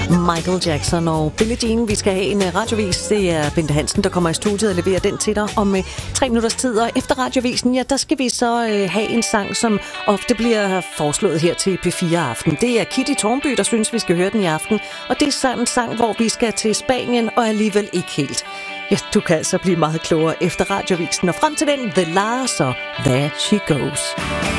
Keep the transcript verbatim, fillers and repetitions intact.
Michael Jackson og Billie Jean. Vi skal have en radiovis. Det er Bente Hansen, der kommer i studiet og leverer den til dig om uh, tre minutters tid. Og efter radiovisen, ja, der skal vi så uh, have en sang, som ofte bliver foreslået her til P fire Aften. Det er Kitty Tornby, der synes, vi skal høre den i aften. Og det er sådan en sang, hvor vi skal til Spanien, og alligevel ikke helt. Ja, du kan altså blive meget klogere efter radiovisen. Og frem til den, The Lars og There She Goes.